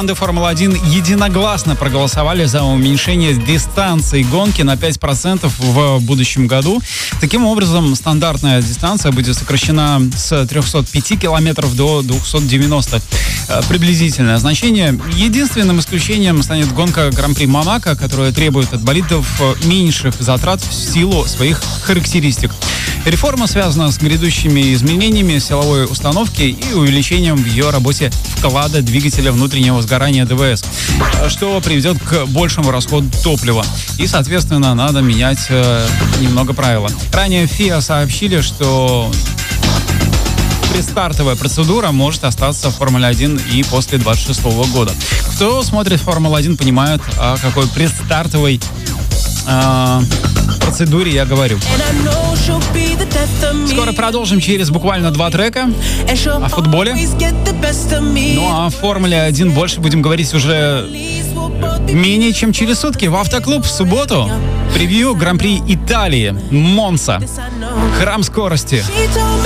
команды Формулы-1 единогласно проголосовали за уменьшение дистанции гонки на 5% в будущем году. Таким образом, стандартная дистанция будет сокращена с 305 километров до 290. Приблизительное значение. Единственным исключением станет гонка Гран-при Монако, которая требует от болидов меньших затрат в силу своих характеристик. Реформа связана с грядущими изменениями силовой установки и увеличением в ее работе вклада двигателя внутреннего сгорания ДВС, что приведет к большему расходу топлива. И, соответственно, надо менять немного правила. Ранее ФИА сообщили, что предстартовая процедура может остаться в Формуле-1 и после 26 года. Кто смотрит Формулу-1, понимает, о какой предстартовой процедуре я говорю. Скоро продолжим через буквально 2 трека о футболе. Ну а о Формуле-1 больше будем говорить уже менее чем через сутки. В Автоклуб в субботу превью Гран-при Италии, Монца, храм скорости.